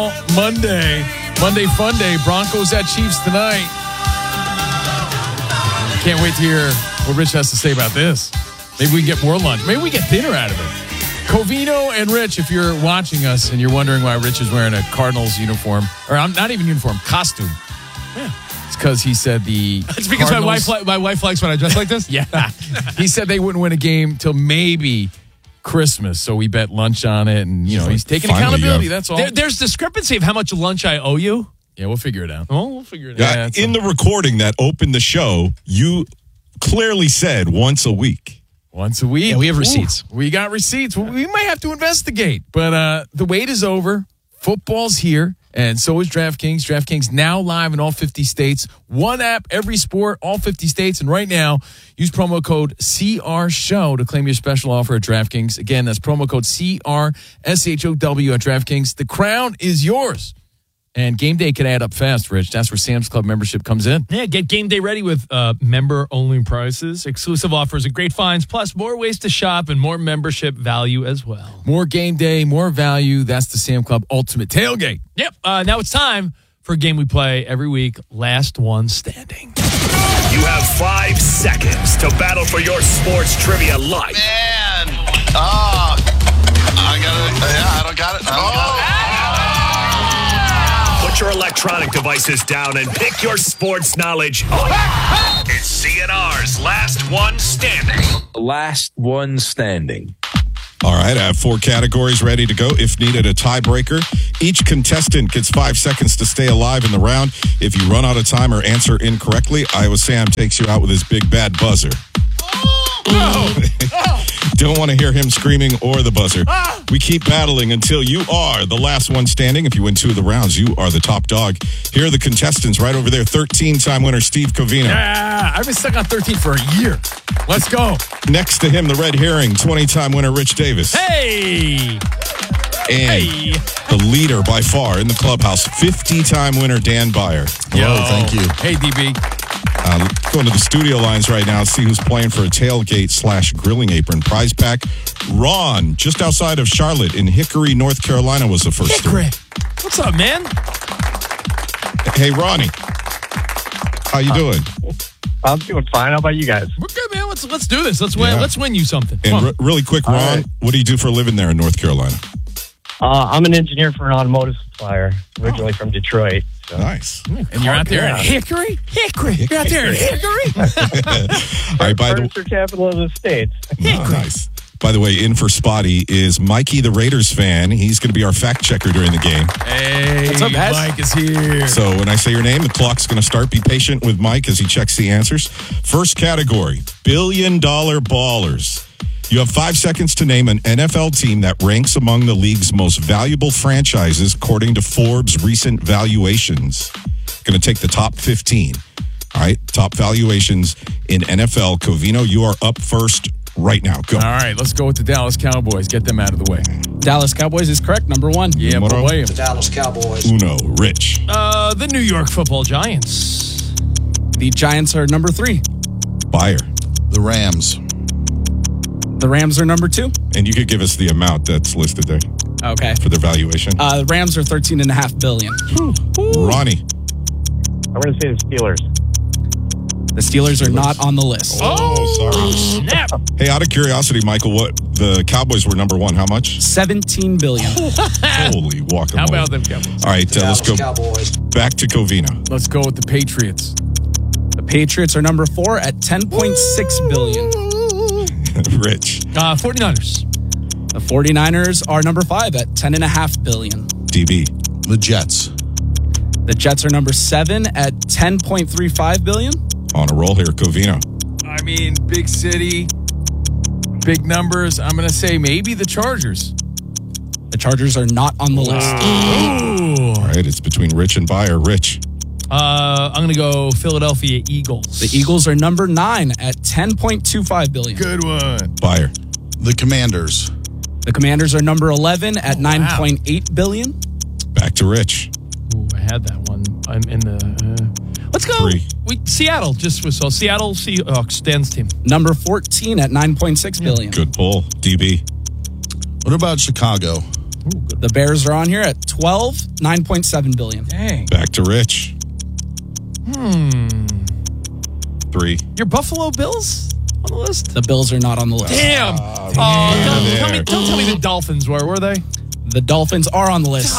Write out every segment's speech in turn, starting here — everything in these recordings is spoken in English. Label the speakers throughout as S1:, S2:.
S1: Well, Monday fun day. Broncos at Chiefs tonight. Can't wait to hear what Rich has to say about this. Maybe we get more lunch. Maybe we get dinner out of it. Covino and Rich, if you're watching us and you're wondering why Rich is wearing a Cardinals uniform, or I'm not even uniform, costume. Yeah. It's because he said
S2: It's because my wife likes when I dress like this?
S1: Yeah. He said they wouldn't win a game till maybe Christmas, so we bet lunch on it, and he's taking accountability. That's all.
S2: There's discrepancy of how much lunch I owe you.
S1: Yeah, we'll figure it out.
S2: Oh, we'll figure it out.
S3: In the recording that opened the show, you clearly said once a week.
S1: Once a week.
S2: Yeah, we have receipts.
S1: We got receipts. We might have to investigate, but the wait is over. Football's here, and so is DraftKings. DraftKings now live in all 50 states. One app, every sport, all 50 states. And right now, use promo code CRSHOW to claim your special offer at DraftKings. Again, that's promo code CRSHOW at DraftKings. The crown is yours. And game day can add up fast, Rich. That's where Sam's Club membership comes in.
S2: Yeah, get game day ready with member-only prices, exclusive offers, and great finds, plus more ways to shop and more membership value as well.
S1: More game day, more value. That's the Sam Club Ultimate Tailgate.
S2: Yep. Now it's time for a game we play every week, Last One Standing.
S4: You have 5 seconds to battle for your sports trivia life.
S5: Man. I don't got it.
S4: Put your electronic devices down and pick your sports knowledge up. It's CNR's Last One Standing.
S6: Last One Standing.
S3: All right, I have 4 categories ready to go. If needed, a tiebreaker. Each contestant gets 5 seconds to stay alive in the round. If you run out of time or answer incorrectly, Iowa Sam takes you out with his big bad buzzer. Don't want to hear him screaming or the buzzer. We keep battling until you are the last one standing. If you win 2 of the rounds, you are the top dog. Here are the contestants right over there. 13-time winner Steve Covino.
S1: Yeah, I've been stuck on 13 for a year. Let's go.
S3: Next to him, the red herring, 20-time winner Rich Davis.
S2: Hey!
S3: And the leader by far in the clubhouse, 50-time winner Dan Byer.
S1: Hello,
S3: thank you.
S1: Hey, DB.
S3: Going to the studio lines right now to see who's playing for a tailgate/grilling apron prize pack. Ron, just outside of Charlotte in Hickory, North Carolina, was the first.
S2: Hickory. What's up, man?
S3: Hey, Ronnie. How you doing?
S7: I'm doing fine. How about you guys?
S2: We're good, man. Let's do this. Let's win you something.
S3: And really quick, Ron, what do you do for a living there in North Carolina?
S7: I'm an engineer for an automotive supplier, originally from Detroit. So.
S3: Nice.
S1: And you're out there in Hickory? Hickory. You're out there in Hickory?
S3: All right,
S7: furniture capital of the States.
S3: Nice. By the way, in for Spotty is Mikey, the Raiders fan. He's going to be our fact checker during the game.
S1: Hey,
S2: what's up, guys?
S1: Mike is here.
S3: So when I say your name, the clock's going to start. Be patient with Mike as he checks the answers. First category, billion-dollar ballers. You have 5 seconds to name an NFL team that ranks among the league's most valuable franchises according to Forbes' recent valuations. Going to take the top 15. All right, top valuations in NFL. Covino, you are up first right now. Go.
S1: All right, let's go with the Dallas Cowboys. Get them out of the way.
S8: Dallas Cowboys is correct, number 1.
S1: Yeah, boy.
S5: The Dallas Cowboys.
S3: Uno, Rich.
S2: The New York Football Giants.
S8: The Giants are number 3.
S3: Byer.
S6: The Rams.
S8: The Rams are number 2.
S3: And you could give us the amount that's listed there
S8: Okay.
S3: for the valuation.
S8: The Rams are $13.5 billion.
S3: Ronnie.
S7: I'm going to say the Steelers.
S8: The Steelers are not on the list.
S3: Sorry.
S2: Snap.
S3: Hey, out of curiosity, Michael, what the Cowboys were number 1? How much?
S8: $17 billion.
S3: Holy guacamole.
S1: How about them Cowboys?
S3: All right, let's go
S5: Cowboys.
S3: back to Covino.
S1: Let's go with the Patriots.
S8: The Patriots are number 4 at $10.6 billion.
S3: Rich.
S2: 49ers.
S8: The 49ers are number 5 at $10.5 billion.
S3: DB.
S6: The Jets.
S8: The Jets are number 7 at $10.35 billion.
S3: On a roll here, Covino.
S1: I mean, big city, big numbers. I'm going to say maybe the Chargers.
S8: The Chargers are not on the list.
S3: All right, it's between Rich and Byer. Rich.
S2: I'm going to go Philadelphia Eagles.
S8: The Eagles are number 9 at $10.25 billion.
S1: Good one.
S3: Byer.
S6: The Commanders.
S8: The Commanders are number 11 at $9.8 billion.
S3: Back to Rich.
S2: Ooh, I had that one. I'm in the... let's go.
S3: 3.
S2: Seattle. Seattle Seahawks, Dan's team.
S8: Number 14 at $9.6 billion.
S3: Good pull. DB.
S6: What about Chicago?
S8: The Bears are on here at 12, 9.7 billion.
S1: Dang.
S3: Back to Rich. 3.
S2: Your Buffalo Bills on the list?
S8: The Bills are not on the list.
S2: Damn. Don't tell me the Dolphins were they?
S8: The Dolphins are on the list.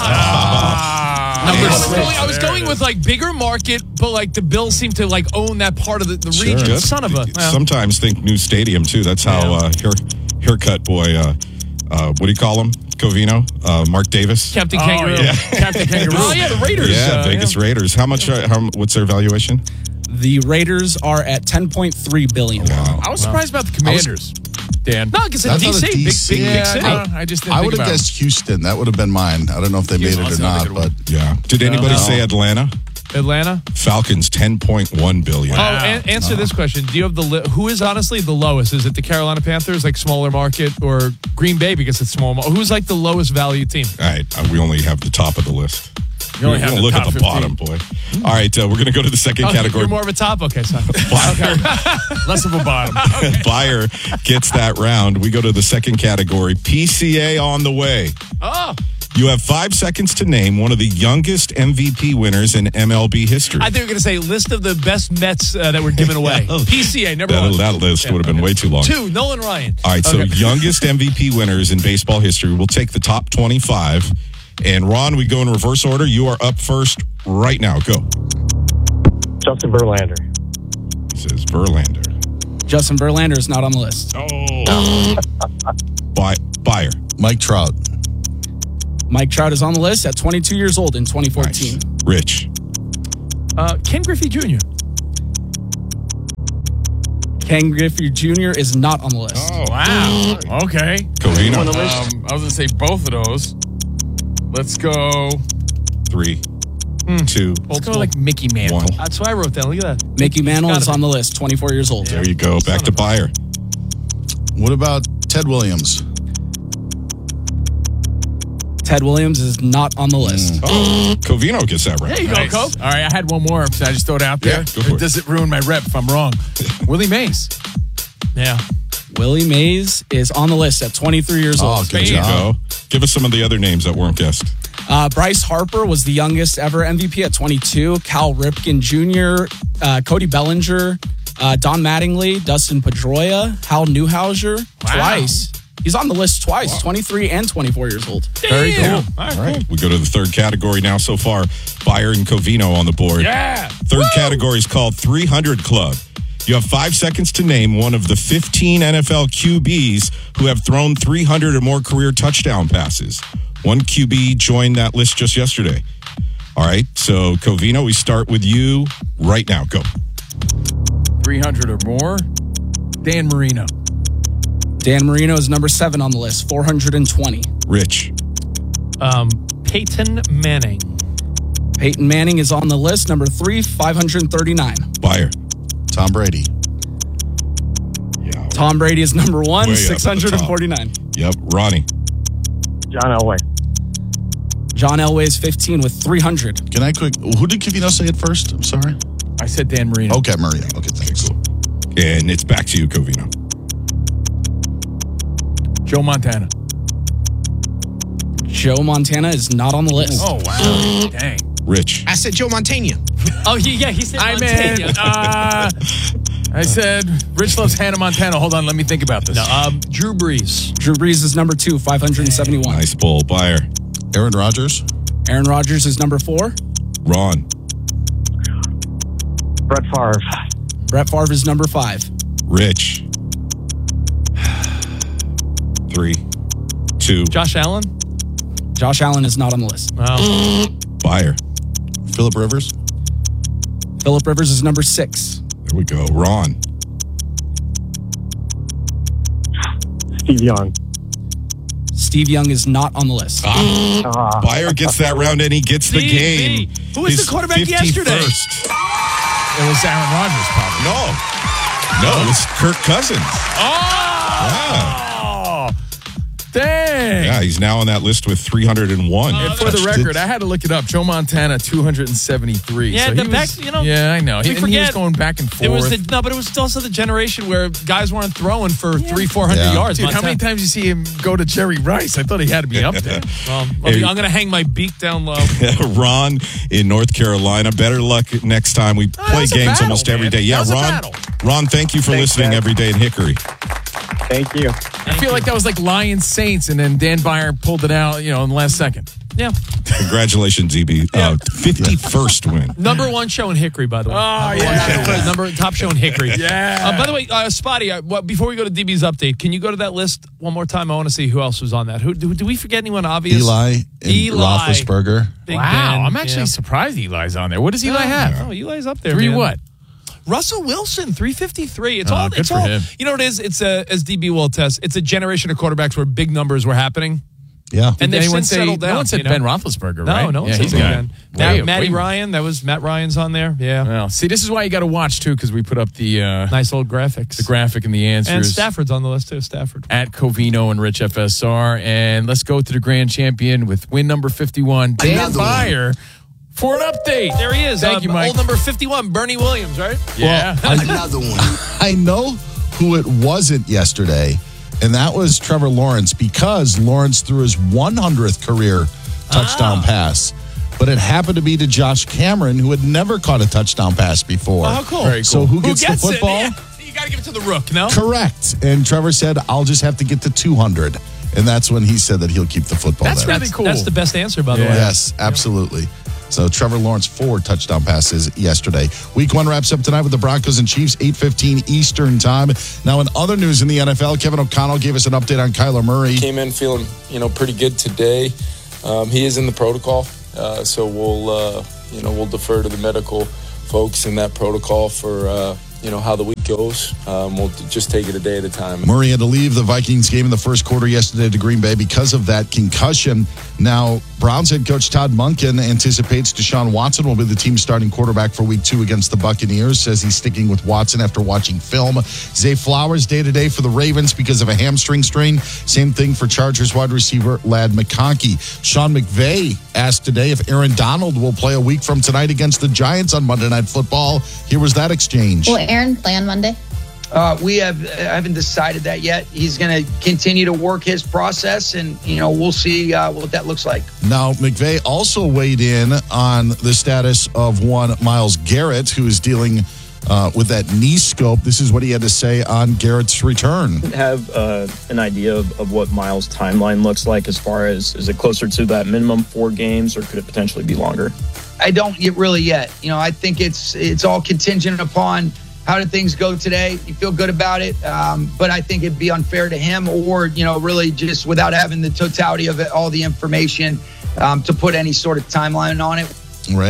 S2: I was going with like bigger market, but like the Bills seem to like own that part of the region.
S3: Sure.
S2: Son of a. Well,
S3: Sometimes think new stadium, too. That's how haircut boy, what do you call him? Covino? Mark Davis?
S2: Captain Kangaroo.
S1: yeah. Captain Kangaroo.
S2: Oh, yeah, the Raiders.
S3: Yeah, Vegas Raiders. How much? What's their valuation?
S8: The Raiders are at 10.3 billion.
S3: Wow.
S1: I was surprised about the Commanders, Dan.
S2: No, because
S6: I
S2: it's
S6: thought
S2: DC,
S6: it
S2: big
S6: DC.
S2: city.
S1: I just didn't
S6: I
S1: think
S6: would have
S1: about
S6: guessed Houston. That would have been mine. I don't know if they made it or
S1: Houston,
S6: not,
S1: I think
S6: but
S3: Yeah. Did anybody say Atlanta?
S2: Atlanta.
S3: Falcons, 10.1 billion.
S2: Oh, answer this question. Do you have who is honestly the lowest? Is it the Carolina Panthers, like smaller market, or Green Bay because it's small? Who's like the lowest value team?
S3: All right, we only have the top of the list.
S1: You only
S3: We're
S1: have
S3: gonna look
S1: the
S3: at
S1: top
S3: the
S1: 15.
S3: bottom, boy. All right, we're going to go to the second
S2: Oh,
S3: category.
S2: You're more of a top? Okay, son.
S1: Less of a bottom.
S3: Buyer gets that round. We go to the second category. PCA on the way.
S2: Oh,
S3: You have 5 seconds to name one of the youngest MVP winners in MLB history.
S2: I think we're going to say list of the best Mets that were given away. PCA, number one.
S3: That list would have been way too long.
S2: 2, Nolan Ryan.
S3: All right, so youngest MVP winners in baseball history. We'll take the top 25. And Ron, we go in reverse order. You are up first right now. Go.
S7: Justin Verlander.
S3: This is Verlander.
S8: Justin Verlander is not on the list.
S3: Buyer.
S6: Mike Trout.
S8: Mike Trout is on the list at 22 years old in 2014.
S3: Nice. Rich.
S2: Ken Griffey Jr.
S8: Ken Griffey Jr. is not on the list.
S1: Oh, wow. Okay.
S3: Covino.
S1: I was going to say both of those. Let's go.
S3: 3, 2,
S1: Let's go like Mickey Mantle.
S3: 1.
S2: That's what I wrote down. Look at that.
S8: Mickey Mantle
S2: Gotta
S8: is
S2: be.
S8: on the list, 24 years old.
S3: There you go. Back to Buyer.
S6: What about Ted Williams?
S8: Ted Williams is not on the list.
S3: Covino gets that right.
S2: There you
S1: Nice.
S2: go,
S1: All right, I had one more. Should I just throw it out there?
S3: Yeah, go for it.
S1: Does it ruin my rep if I'm wrong? Willie Mays.
S2: Yeah.
S8: Willie Mays is on the list at 23 years
S6: Oh,
S8: old.
S6: good
S3: There you
S6: job.
S3: go. Give us some of the other names that weren't guessed.
S8: Bryce Harper was the youngest ever MVP at 22. Cal Ripken Jr., Cody Bellinger, Don Mattingly, Dustin Pedroia, Hal Newhouser, twice. He's on the list twice, 23 and 24 years old.
S3: Very cool.
S2: All right.
S3: We go to the third category now so far. Buyer and Covino on the board.
S1: Yeah.
S3: Third category is called 300 Club. You have 5 seconds to name one of the 15 NFL QBs who have thrown 300 or more career touchdown passes. One QB joined that list just yesterday. All right, so Covino, we start with you right now. Go.
S1: 300 or more. Dan Marino.
S8: Dan Marino is number 7 on the list, 420.
S3: Rich.
S2: Peyton Manning.
S8: Peyton Manning is on the list, number 3, 539.
S3: Buyer.
S6: Tom Brady.
S3: Yeah.
S8: Tom Brady is number 1,
S3: Way up at the
S8: 649.
S3: Yep. Ronnie.
S7: John Elway.
S8: John Elway is 15 with 300.
S6: Can I who did Covino say it first? I'm sorry.
S1: I said Dan Marino.
S6: Okay, Maria. Okay, thanks.
S3: And it's back to you, Covino.
S1: Joe Montana.
S8: Joe Montana is not on the list.
S1: Oh, wow. Dang.
S3: Rich.
S5: I said Joe Montana.
S2: Oh, yeah, he said
S1: I
S2: Montana.
S1: I said Rich loves Hannah Montana. Hold on, let me think about this.
S2: Drew Brees.
S8: Drew Brees is number 2, 571.
S3: Nice pull. Buyer.
S6: Aaron Rodgers.
S8: Aaron Rodgers is number 4.
S3: Ron.
S7: Brett Favre.
S8: Brett Favre is number 5.
S3: Rich. 3, 2.
S2: Josh Allen.
S8: Josh Allen is not on the list.
S2: Wow.
S3: Buyer.
S6: Phillip Rivers.
S8: Phillip Rivers is number 6.
S3: There we go. Ron.
S7: Steve Young.
S8: Steve Young is not on the list.
S3: Buyer gets that round and he gets the game.
S2: Who was
S3: His
S2: the quarterback
S3: 51st.
S2: yesterday?
S1: It was Aaron Rodgers, probably.
S3: No, it was Kirk Cousins.
S1: Oh!
S3: Yeah.
S1: Dang.
S3: Yeah, Yeah, he's now on that list with 301.
S1: And for the record, I had to look it up. Joe Montana, 273.
S2: Yeah,
S1: So
S2: the
S1: he
S2: back,
S1: was-
S2: you know,
S1: Yeah, I know.
S2: we
S1: And he
S2: forget
S1: was going back and
S2: It
S1: forth.
S2: was but it was also the generation where guys weren't throwing for 300-400
S6: Yeah.
S2: yards.
S1: Dude, how
S2: Montana.
S1: many times you see him go to Jerry Rice? I thought he had to be up there.
S2: Well,
S3: Hey.
S2: I'm going to hang my beak down low.
S3: Ron in North Carolina. Better luck next time. We play
S1: was a
S3: games
S1: battle,
S3: almost every
S1: man.
S3: day. Yeah,
S1: That was a
S3: Ron.
S1: battle.
S3: Ron, thank you for listening every day in Hickory.
S7: Thank you.
S1: I feel like that was like Lions Saints, and then Dan Byer pulled it out, in the last second.
S2: Yeah.
S3: Congratulations, EB. 51st win.
S2: Number one show in Hickory, by the way.
S1: Oh, yeah.
S2: Top show in Hickory.
S1: Yeah.
S2: By the way, Spotty, before we go to DB's update, can you go to that list one more time? I want to see who else was on that. Who do we forget anyone obvious?
S6: Eli and Roethlisberger.
S2: Big
S1: Wow,
S2: Ben,
S1: I'm actually
S2: yeah.
S1: surprised Eli's on there. What does Eli have?
S2: Oh, Eli's up there.
S1: Three
S2: man.
S1: what?
S2: Russell Wilson, 353. It's
S1: Oh,
S2: all.
S1: good
S2: It's
S1: for
S2: all.
S1: him.
S2: You know what it is? It's as DB will attest. It's a generation of quarterbacks where big numbers were happening,
S6: Yeah.
S2: and they've
S1: Anyone
S2: since
S1: say,
S2: settled down.
S1: no one said
S2: you know?
S1: Ben Roethlisberger,
S2: No,
S1: right?
S2: no one
S1: yeah,
S2: said
S1: he's
S2: Big
S1: got
S2: Ben.
S1: way-
S2: Matty
S1: way-
S2: Ryan. That was Matt Ryan's on there. Yeah,
S1: Well, see, this is why you got to watch, too, because we put up the
S2: nice old graphics.
S1: the graphic and the answers.
S2: And Stafford's on the list too. Stafford.
S1: At Covino and Rich FSR. And let's go to the grand champion with win number 51, Dan Byer, for an update.
S2: There he is.
S1: Thank you, Mike.
S2: Old number 51, Bernie Williams, right?
S1: Yeah.
S5: Another one.
S6: I know who it wasn't yesterday, and that was Trevor Lawrence, because Lawrence threw his 100th career touchdown pass. But it happened to be to Josh Cameron, who had never caught a touchdown pass before.
S2: Oh, how cool.
S1: Very
S6: So
S1: cool.
S6: who gets, the
S2: it?
S6: football?
S2: Yeah. You got to give it to the Rook, no?
S6: Correct. And Trevor said, I'll just have to get to 200. And that's when he said that he'll keep the football
S1: That's
S6: there.
S1: really cool.
S2: That's the best answer, by the way.
S6: Yes, absolutely. So Trevor Lawrence, 4 touchdown passes yesterday. Week 1 wraps up tonight with the Broncos and Chiefs, 8:15 Eastern time. Now, in other news in the NFL, Kevin O'Connell gave us an update on Kyler Murray.
S9: Came in feeling, pretty good today. He is in the protocol, so we'll defer to the medical folks in that protocol for how the week goes. We'll just take it a day at a time.
S6: Murray had to leave the Vikings game in the first quarter yesterday to Green Bay because of that concussion. Now, Browns head coach Todd Monken anticipates Deshaun Watson will be the team's starting quarterback for week 2 against the Buccaneers, says he's sticking with Watson after watching film. Zay Flowers day-to-day for the Ravens because of a hamstring strain. Same thing for Chargers wide receiver Ladd McConkey. Sean McVay asked today if Aaron Donald will play a week from tonight against the Giants on Monday Night Football. Here was that exchange.
S10: Will Aaron play on Monday?
S11: I haven't decided that yet. He's going to continue to work his process, and we'll see what that looks like.
S6: Now, McVay also weighed in on the status of one Myles Garrett, who is dealing with that knee scope. This is what he had to say on Garrett's return.
S12: Have an idea of what Myles' timeline looks like as far as, is it closer to that minimum 4 games, or could it potentially be longer?
S11: I don't really yet. I think it's all contingent upon how did things go today. You feel good about it, but I think it'd be unfair to him, or really just without having the totality of it, all the information to put any sort of timeline on it.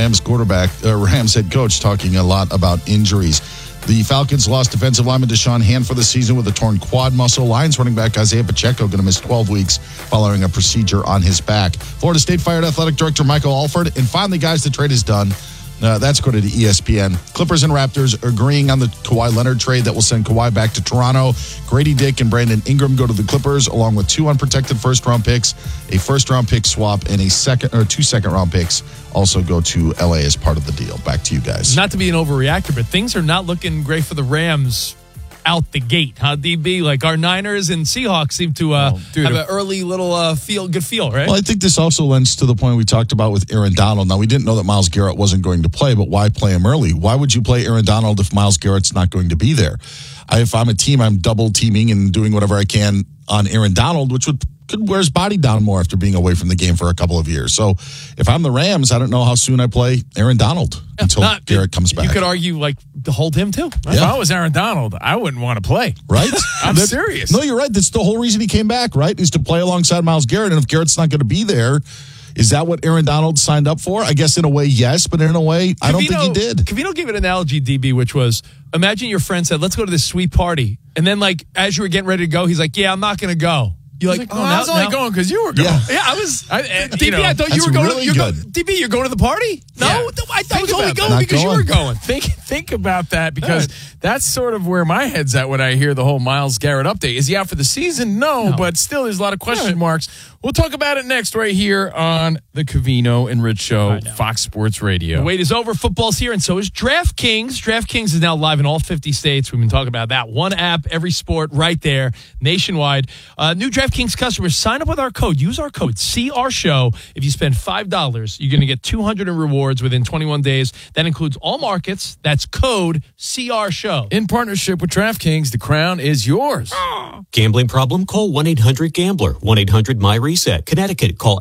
S6: Rams head coach talking a lot about injuries. The Falcons lost defensive lineman Deshaun Hand for the season with a torn quad muscle. Lions running back Isaiah Pacheco going to miss 12 weeks following a procedure on his back. Florida State fired athletic director Michael Alford. And finally, guys, the trade is done. That's according to ESPN. Clippers and Raptors agreeing on the Kawhi Leonard trade that will send Kawhi back to Toronto. Grady Dick and Brandon Ingram go to the Clippers, along with 2 unprotected first-round picks, a first-round pick swap, and 2 second-round picks also go to LA as part of the deal. Back to you guys.
S2: Not to be an overreactor, but things are not looking great for the Rams out the gate, huh, DB? Like our Niners and Seahawks seem to have an early little good feel, right?
S6: Well, I think this also lends to the point we talked about with Aaron Donald. Now, we didn't know that Myles Garrett wasn't going to play, but why play him early? Why would you play Aaron Donald if Myles Garrett's not going to be there? If I'm a team, I'm double teaming and doing whatever I can on Aaron Donald, which could wear his body down more after being away from the game for a couple of years. So if I'm the Rams, I don't know how soon I play Aaron Donald until Garrett comes back.
S2: You could argue to hold him too. Right?
S1: If I was Aaron Donald, I wouldn't want to play.
S6: Right?
S1: I'm serious.
S6: No, you're right. That's the whole reason he came back, right? Is to play alongside Myles Garrett. And if Garrett's not going to be there, is that what Aaron Donald signed up for? I guess in a way, yes, but in a way, I don't think he did.
S2: Covino gave an analogy, DB, which was, imagine your friend said, let's go to this sweet party. And then, as you were getting ready to go, he's like, yeah, I'm not going to go. You're like,
S1: I was only going because you were going.
S2: Yeah, I was. DB, I thought
S6: that's
S2: you were going.
S6: really
S2: DB, you're going to the party? No,
S1: Yeah.
S2: I was only going
S6: Not
S2: because you
S6: going.
S2: were going.
S1: Think about that, because that's sort of where my head's at when I hear the whole Myles Garrett update. Is he out for the season? No, but still there's a lot of question marks. We'll talk about it next right here on the Covino and Rich Show, Fox Sports Radio.
S2: The wait is over. Football's here, and so is DraftKings. DraftKings is now live in all 50 states. We've been talking about that. One app, every sport, right there, nationwide. New DraftKings customers, sign up with our code. Use our code, CRSHOW. If you spend $5, you're going to get $200 in rewards within 21 days. That includes all markets. That's code CRSHOW.
S1: In partnership with DraftKings, the crown is yours.
S10: Gambling problem? Call 1-800-GAMBLER. 1-800-MY-RESET. Connecticut, call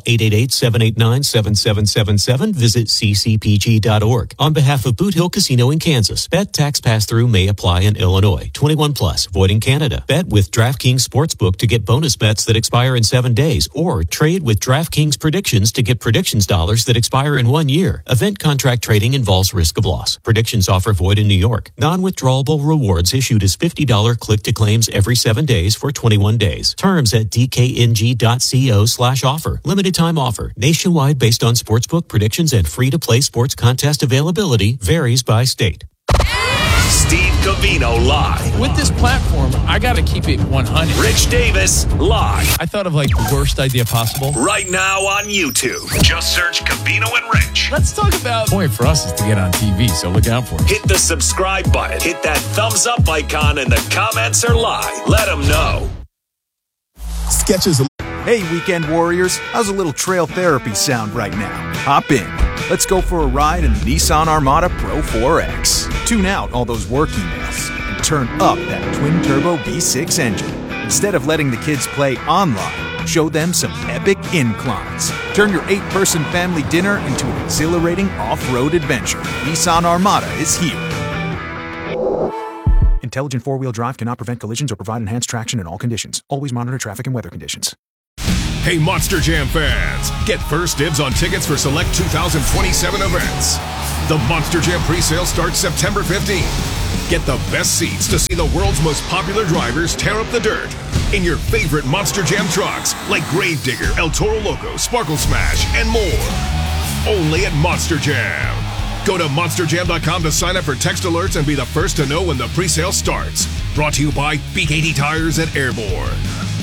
S10: 888-789-7777. Visit ccpg.org. On behalf of Boot Hill Casino in Kansas, bet tax pass-through may apply in Illinois. 21 plus, void in Canada. Bet with DraftKings Sportsbook to get bonus bets that expire in 7 days, or trade with DraftKings Predictions to get predictions dollars that expire in 1 year. Event contract trading involves risk of loss. Predictions offer void in New York. Non-withdrawable rewards issued as $50 click-to-claims every 7 days for 21 days. Terms at dkng.co/offer. Limited time offer. Nationwide based on sportsbook predictions and free-to-play sports contest availability. Varies by state.
S4: Steve Covino live.
S1: With this platform, I got to keep it 100.
S4: Rich Davis live.
S2: I thought of like the worst idea possible.
S4: Right now on YouTube. Just search Covino and Rich.
S2: Let's talk about...
S1: The point for us is to get on TV, so look out for it.
S4: Hit the subscribe button. Hit that thumbs up icon, and the comments are live. Let them know.
S13: Sketches. Hey, weekend warriors. How's a little trail therapy sound right now? Hop in. Let's go for a ride in the Nissan Armada Pro 4X. Tune out all those work emails and turn up that twin-turbo V6 engine. Instead of letting the kids play online, show them some epic inclines. Turn your 8-person family dinner into an exhilarating off-road adventure. Nissan Armada is here. Intelligent four-wheel drive cannot prevent collisions or provide enhanced traction in all conditions. Always monitor traffic and weather conditions.
S14: Hey, Monster Jam fans, get first dibs on tickets for select 2027 events. The Monster Jam presale starts September 15th. Get the best seats to see the world's most popular drivers tear up the dirt in your favorite Monster Jam trucks like Gravedigger, El Toro Loco, Sparkle Smash, and more. Only at Monster Jam. Go to monsterjam.com to sign up for text alerts and be the first to know when the presale starts. Brought to you by B80 Tires at Airborne.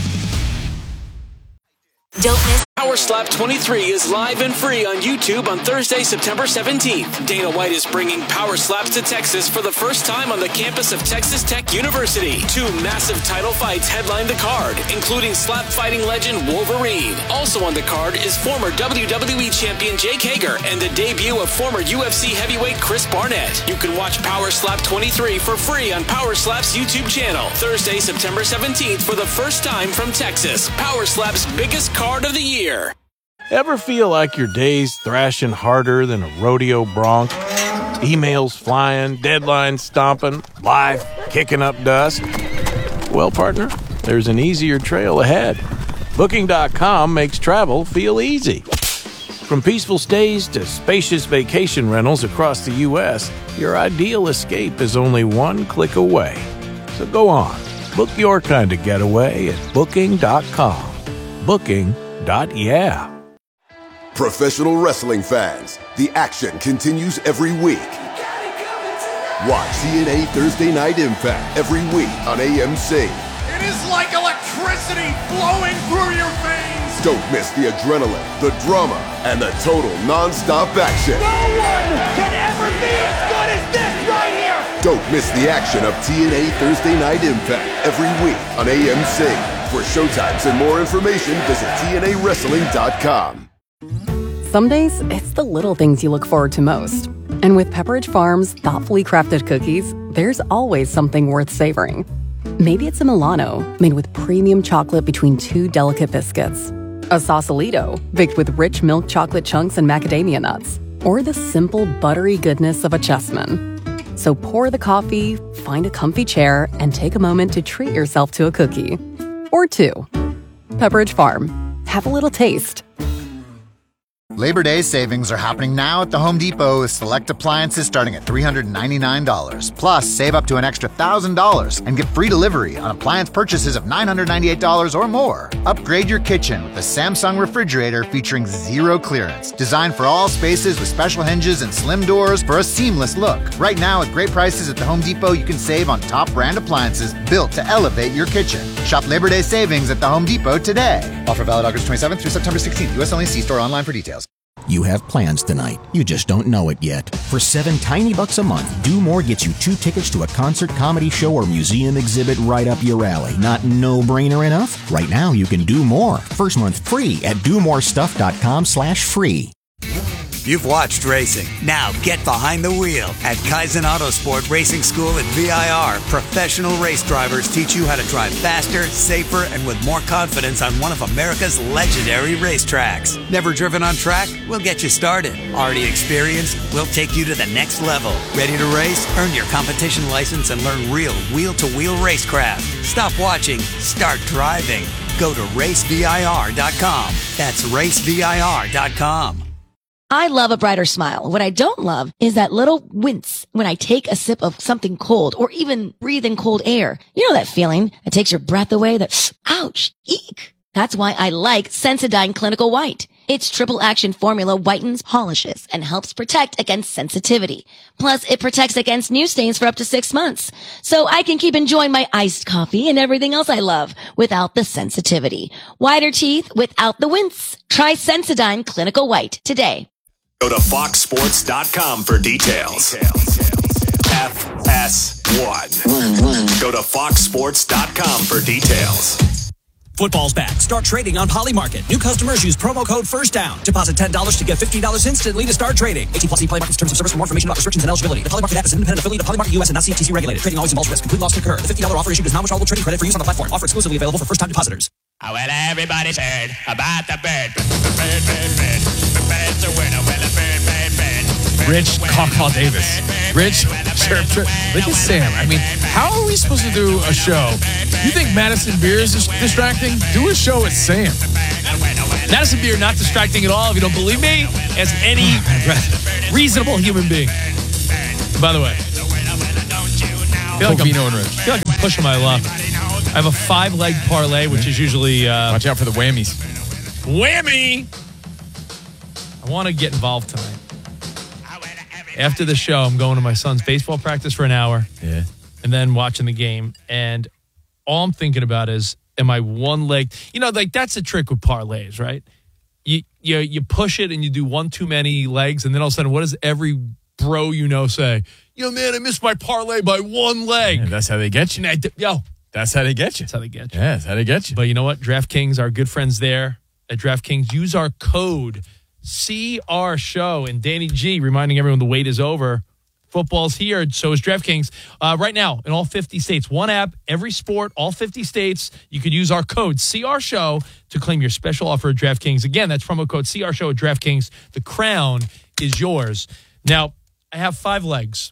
S15: Don't miss Power Slap 23 is live and free on YouTube on Thursday, September 17th. Dana White is bringing Power Slaps to Texas for the first time on the campus of Texas Tech University. 2 massive title fights headline the card, including slap fighting legend Wolverine. Also on the card is former WWE champion Jake Hager and the debut of former UFC heavyweight Chris Barnett. You can watch Power Slap 23 for free on Power Slap's YouTube channel. Thursday, September 17th for the first time from Texas. Power Slap's biggest card of the year.
S16: Ever feel like your day's thrashing harder than a rodeo bronc? Emails flying, deadlines stomping, life kicking up dust? Well, partner, there's an easier trail ahead. Booking.com makes travel feel easy. From peaceful stays to spacious vacation rentals across the U.S., your ideal escape is only one click away. So go on, book your kind of getaway at Booking.com. Booking.yeah.
S17: Professional wrestling fans, the action continues every week. Watch TNA Thursday Night Impact every week on AMC.
S18: It is like electricity flowing through your veins.
S17: Don't miss the adrenaline, the drama, and the total non-stop action.
S18: No one can ever be as good as this right here.
S17: Don't miss the action of TNA Thursday Night Impact every week on AMC. For showtimes and more information, visit TNAWrestling.com.
S19: Some days, it's the little things you look forward to most. And with Pepperidge Farm's thoughtfully crafted cookies, there's always something worth savoring. Maybe it's a Milano, made with premium chocolate between 2 delicate biscuits. A Sausalito, baked with rich milk chocolate chunks and macadamia nuts. Or the simple, buttery goodness of a Chessman. So pour the coffee, find a comfy chair, and take a moment to treat yourself to a cookie. Or 2. Pepperidge Farm. Have a little taste.
S20: Labor Day savings are happening now at the Home Depot with select appliances starting at $399. Plus, save up to an extra $1,000 and get free delivery on appliance purchases of $998 or more. Upgrade your kitchen with a Samsung refrigerator featuring zero clearance. Designed for all spaces with special hinges and slim doors for a seamless look. Right now, at great prices at the Home Depot, you can save on top brand appliances built to elevate your kitchen. Shop Labor Day savings at the Home Depot today. Offer valid August 27th through September 16th. U.S. only. See store online for details.
S21: You have plans tonight. You just don't know it yet. For $7 tiny a month, Do More gets you 2 tickets to a concert, comedy show, or museum exhibit right up your alley. Not no-brainer enough? Right now, you can do more. First month free at domorestuff.com/free.
S22: You've watched racing. Now get behind the wheel. At Kaizen Autosport Racing School at VIR, professional race drivers teach you how to drive faster, safer, and with more confidence on one of America's legendary racetracks. Never driven on track? We'll get you started. Already experienced? We'll take you to the next level. Ready to race? Earn your competition license and learn real wheel-to-wheel racecraft. Stop watching. Start driving. Go to racevir.com. That's racevir.com.
S23: I love a brighter smile. What I don't love is that little wince when I take a sip of something cold or even breathe in cold air. You know that feeling that takes your breath away, that ouch, eek. That's why I like Sensodyne Clinical White. Its triple action formula whitens, polishes, and helps protect against sensitivity. Plus, it protects against new stains for up to 6 months. So I can keep enjoying my iced coffee and everything else I love without the sensitivity. Whiter teeth without the wince. Try Sensodyne Clinical White today.
S4: Go to foxsports.com for details. FS1. Go to foxsports.com for details.
S24: Football's back. Start trading on Polymarket. New customers use promo code FIRSTDOWN. Deposit $10 to get $50 instantly to start trading. 18+ Polymarket's terms of service. For more information about restrictions and eligibility. The Polymarket app is an independent affiliate of Polymarket US and not CFTC regulated. Trading always involves risk. Complete loss can occur. The $50 offer issued is non-withdrawable trading credit for use on the platform. Offer exclusively available for first-time depositors.
S25: Oh, well, everybody's heard about the bird. The bird's a winner. Well, a bird.
S1: Rich Caw Davis. Rich, look at Sam. I mean, how are we supposed to do a show? You think Madison Beer is distracting? Do a show with Sam.
S2: Madison Beer not distracting at all. If you don't believe me, as any reasonable human being. By the way, I feel like I'm pushing my luck. I have a 5-leg parlay, which is usually
S1: watch out for the whammies.
S2: Whammy! I want to get involved tonight. After the show, I'm going to my son's baseball practice for an hour.
S1: Yeah.
S2: And then watching the game. And all I'm thinking about is, am I one leg? You know, like that's the trick with parlays, right? You push it and you do one too many legs. And then all of a sudden, what does every bro you know say? Yo, man, I missed my parlay by one leg.
S1: Yeah, that's how they get you. That's how they get you.
S2: That's how they get you.
S1: Yeah, that's how they get you.
S2: But you know what? DraftKings, our good friends there at DraftKings, use our code CR Show, and Danny G reminding everyone the wait is over. Football's here, so is DraftKings. Right now, in all 50 states, one app, every sport, all 50 states. You could use our code CR Show to claim your special offer at DraftKings. Again, that's promo code CR Show at DraftKings. The crown is yours. Now, I have 5 legs.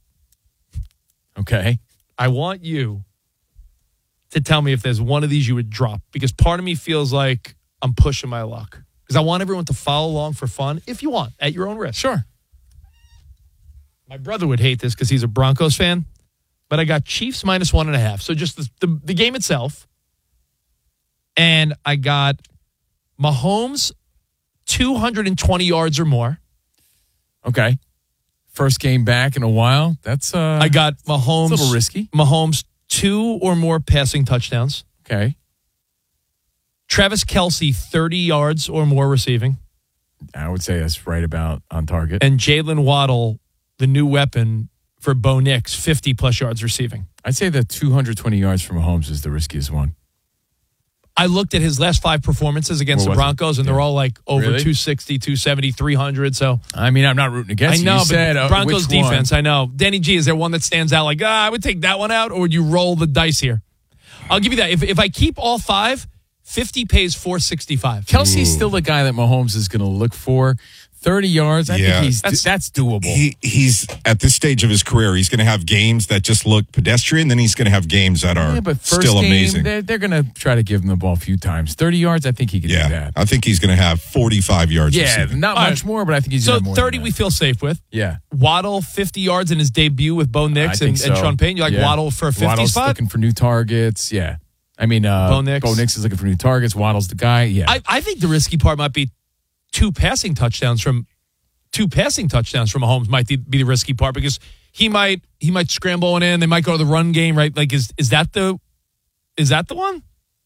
S1: Okay.
S2: I want you to tell me if there's one of these you would drop, because part of me feels like I'm pushing my luck. Because I want everyone to follow along for fun, if you want, at your own risk.
S1: Sure.
S2: My brother would hate this because he's a Broncos fan, but I got Chiefs -1.5. So just the game itself. And I got Mahomes 220 yards or more.
S1: Okay. First game back in a while. That's
S2: I got Mahomes.
S1: It's a little risky.
S2: Mahomes 2 or more passing touchdowns.
S1: Okay.
S2: Travis Kelce, 30 yards or more receiving.
S1: I would say that's right about on target.
S2: And Jalen Waddle, the new weapon for Bo Nix, 50-plus yards receiving.
S1: I'd say the 220 yards from Mahomes is the riskiest one.
S2: I looked at his last 5 performances against the Broncos, and they're all like over 260, 270, 300. So
S1: I mean, I'm not rooting against you.
S2: I know,
S1: You said,
S2: but Broncos
S1: which
S2: defense,
S1: one?
S2: I know. Danny G, is there one that stands out like, I would take that one out, or would you roll the dice here? I'll give you that. If I keep all 5, 50 pays $465.
S1: Kelsey's still the guy that Mahomes is going to look for. 30 yards. I think that's doable.
S3: He's at this stage of his career. He's going to have games that just look pedestrian. Then he's going to have games that are still amazing.
S1: They're going to try to give him the ball a few times. 30 yards, I think he can do that.
S3: I think he's going to have 45 yards. receiving.
S1: Not much more, but I think he's going to have more
S2: 30 we feel safe with.
S1: Yeah.
S2: Waddle, 50 yards in his debut with Bo Nix and Sean Payton. You like Waddle for a 50
S1: Waddle's
S2: spot?
S1: looking for new targets. Yeah. I mean, Bo Nix is looking for new targets. Waddle's the guy. Yeah.
S2: I think the risky part might be two passing touchdowns from Mahomes might be the risky part because he might scramble one in. They might go to the run game, right? Like, is that the one?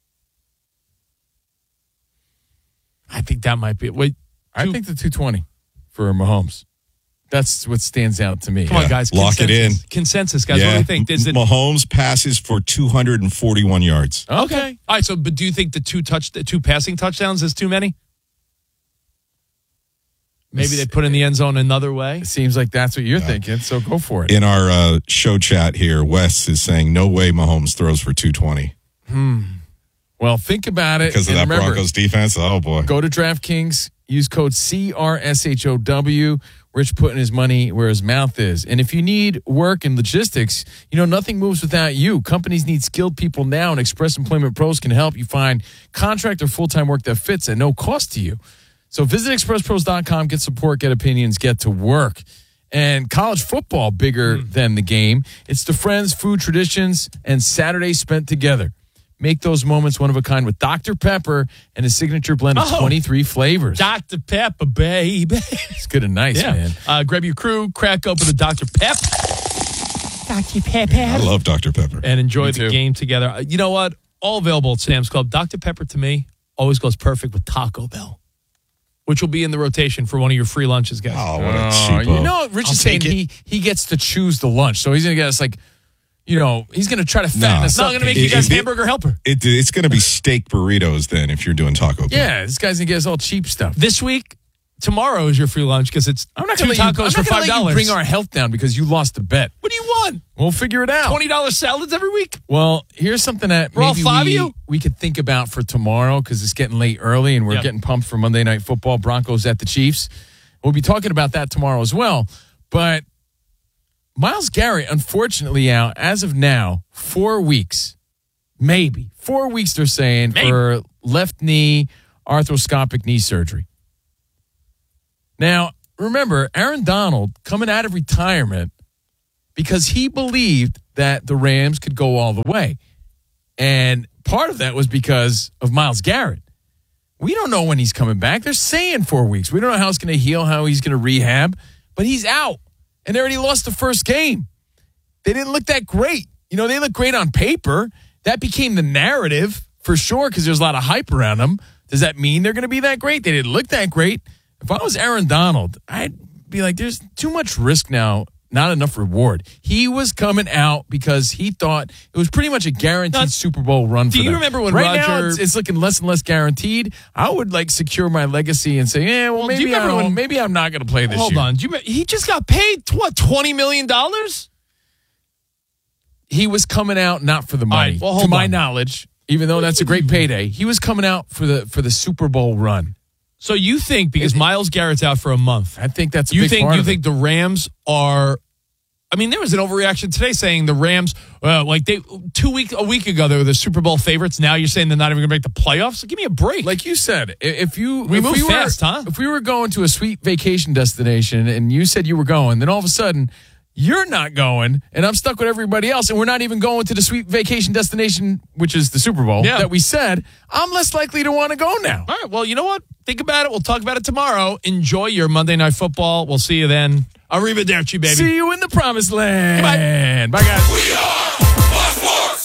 S2: I think that might be it.
S1: I think the 220 for Mahomes. That's what stands out to me.
S2: Come on, guys.
S3: Lock it in.
S2: Consensus, guys. What do you think?
S3: Mahomes passes for 241 yards.
S2: Okay. All right. So, but do you think the two passing touchdowns is too many? Maybe they put in the end zone another way.
S1: It seems like that's what you're thinking, so go for it.
S3: In our show chat here, Wes is saying, no way Mahomes throws for 220.
S1: Well, think about it.
S3: Because of that Broncos defense? Oh, boy.
S1: Go to DraftKings. Use code CRSHOW. Rich putting his money where his mouth is. And if you need work and logistics, nothing moves without you. Companies need skilled people now, and Express Employment Pros can help you find contract or full-time work that fits at no cost to you. So visit expresspros.com, get support, get opinions, get to work. And college football, bigger than the game. It's the friends, food, traditions, and Saturdays spent together. Make those moments one of a kind with Dr. Pepper and his signature blend of 23 flavors.
S2: Dr. Pepper, baby.
S1: It's good and nice, man.
S2: Grab your crew, crack open the Dr. Pep. Dr. Pepper.
S3: I love Dr. Pepper.
S2: And enjoy the game together. You know what? All available at Sam's Club. Dr. Pepper, to me, always goes perfect with Taco Bell, which will be in the rotation for one of your free lunches, guys.
S3: Oh, what a cheapo.
S1: Rich is saying he gets to choose the lunch. So he's going to get us he's going to try to fatten us up.
S2: Not going to make you guys hamburger helper.
S3: It's going to be steak burritos then if you're doing Taco Bell.
S1: Yeah, this guy's going to get us all cheap stuff.
S2: This week, tomorrow is your free lunch because it's
S1: I'm not
S2: two
S1: gonna
S2: tacos for $5.
S1: Let you bring our health down because you lost the bet.
S2: What do you want?
S1: We'll figure it out.
S2: $20 salads every week?
S1: Well, here's something that
S2: For all
S1: maybe
S2: five of you?
S1: we could think about for tomorrow because it's getting late early and we're getting pumped for Monday Night Football, Broncos at the Chiefs. We'll be talking about that tomorrow as well. But Myles Garrett, unfortunately, out as of now, 4 weeks. Maybe. 4 weeks, they're saying, for left knee arthroscopic knee surgery. Now, remember, Aaron Donald coming out of retirement because he believed that the Rams could go all the way. And part of that was because of Myles Garrett. We don't know when he's coming back. They're saying 4 weeks. We don't know how it's going to heal, how he's going to rehab, but he's out. And they already lost the first game. They didn't look that great. They look great on paper. That became the narrative for sure because there's a lot of hype around them. Does that mean they're going to be that great? They didn't look that great. If I was Aaron Donald, I'd be like, there's too much risk now, not enough reward. He was coming out because he thought it was pretty much a guaranteed Super Bowl run for them.
S2: Do you remember when
S1: right
S2: Roger...
S1: now it's looking less and less guaranteed. I would secure my legacy and say, maybe I'm not going to play this year.
S2: Hold on. He just got paid, $20 million?
S1: He was coming out not for the money.
S2: Right,
S1: to my knowledge, even though that's a great payday, he was coming out for the Super Bowl run.
S2: So you think because Myles Garrett's out for a month,
S1: I think that's a big part of it.
S2: You think the Rams are? I mean, there was an overreaction today saying the Rams, a week ago, they were the Super Bowl favorites. Now you're saying they're not even going to make the playoffs. So give me a break.
S1: Like you said,
S2: we move fast, huh?
S1: If we were going to a sweet vacation destination and you said you were going, then all of a sudden you're not going, and I'm stuck with everybody else, and we're not even going to the sweet vacation destination, which is the Super Bowl that we said. I'm less likely to want to go now.
S2: All right. Well, you know what? Think about it. We'll talk about it tomorrow. Enjoy your Monday Night Football. We'll see you then. Arrivederci, baby.
S1: See you in the promised land.
S2: Bye,
S1: guys.
S18: We are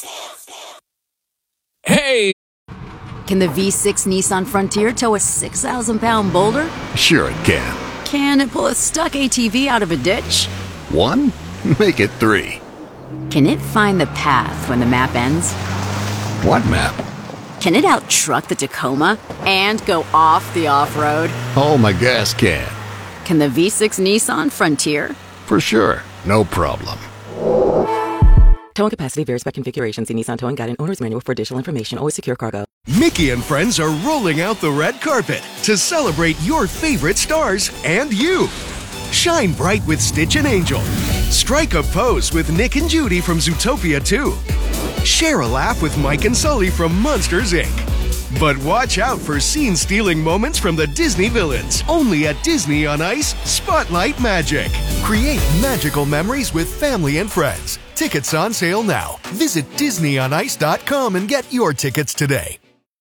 S1: Hey.
S5: Can the V6 Nissan Frontier tow a 6,000-pound boulder?
S7: Sure it can.
S5: Can it pull a stuck ATV out of a ditch?
S7: 1? Make it 3.
S5: Can it find the path when the map ends?
S7: What map?
S5: Can it out-truck the Tacoma and go off the off-road?
S7: Oh, my gas can.
S5: Can the V6 Nissan Frontier?
S7: For sure. No problem.
S8: Towing capacity varies by configuration. See Nissan Towing Guide and Owner's Manual for additional information. Always secure cargo.
S6: Mickey and friends are rolling out the red carpet to celebrate your favorite stars and you. Shine bright with Stitch and Angel. Strike a pose with Nick and Judy from Zootopia 2. Share a laugh with Mike and Sully from Monsters, Inc. But watch out for scene-stealing moments from the Disney villains. Only at Disney on Ice Spotlight Magic. Create magical memories with family and friends. Tickets on sale now. Visit DisneyOnIce.com and get your tickets today.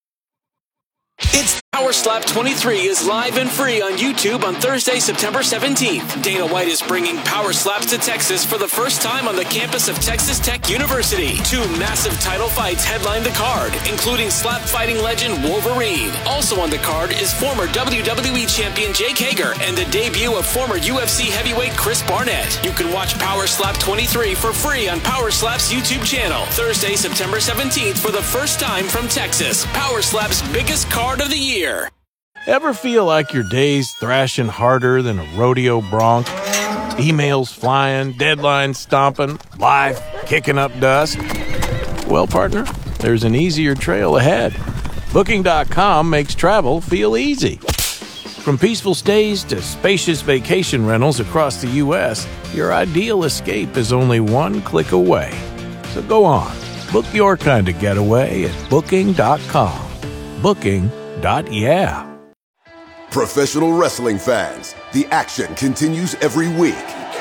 S15: It's Power Slap 23 is live and free on YouTube on Thursday, September 17th. Dana White is bringing Power Slaps to Texas for the first time on the campus of Texas Tech University. 2 massive title fights headline the card, including slap fighting legend Wolverine. Also on the card is former WWE champion Jake Hager and the debut of former UFC heavyweight Chris Barnett. You can watch Power Slap 23 for free on Power Slap's YouTube channel. Thursday, September 17th for the first time from Texas. Power Slap's biggest card of the year.
S16: Ever feel like your day's thrashing harder than a rodeo bronc? Emails flying, deadlines stomping, life kicking up dust? Well, partner, there's an easier trail ahead. Booking.com makes travel feel easy. From peaceful stays to spacious vacation rentals across the U.S., your ideal escape is only one click away. So go on, book your kind of getaway at Booking.com. Booking.yeah.
S17: Professional wrestling fans, the action continues every week.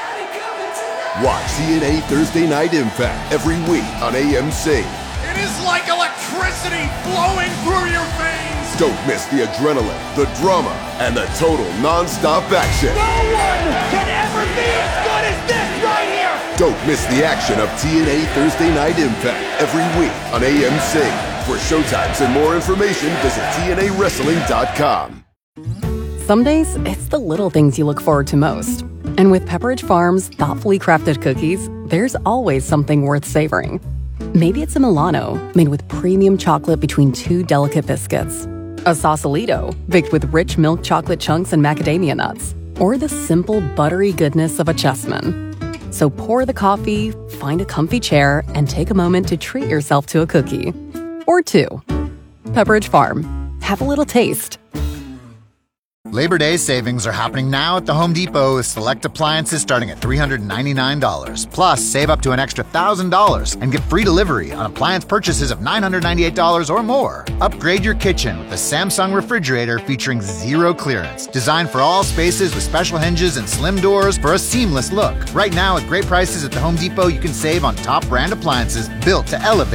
S17: Watch TNA Thursday Night Impact every week on AMC.
S18: It is like electricity flowing through your veins.
S17: Don't miss the adrenaline, the drama, and the total non-stop action.
S18: No one can ever be as good as this right here.
S17: Don't miss the action of TNA Thursday Night Impact every week on AMC. For showtimes and more information, visit TNAWrestling.com.
S19: Some days, it's the little things you look forward to most. And with Pepperidge Farm's thoughtfully crafted cookies, there's always something worth savoring. Maybe it's a Milano, made with premium chocolate between 2 delicate biscuits. A Sausalito, baked with rich milk chocolate chunks and macadamia nuts. Or the simple, buttery goodness of a Chessman. So pour the coffee, find a comfy chair, and take a moment to treat yourself to a cookie. Or 2. Pepperidge Farm. Have a little taste.
S20: Labor Day savings are happening now at the Home Depot with select appliances starting at $399. Plus, save up to an extra $1,000 and get free delivery on appliance purchases of $998 or more. Upgrade your kitchen with a Samsung refrigerator featuring 0 clearance. Designed for all spaces with special hinges and slim doors for a seamless look. Right now, at great prices at the Home Depot, you can save on top brand appliances built to elevate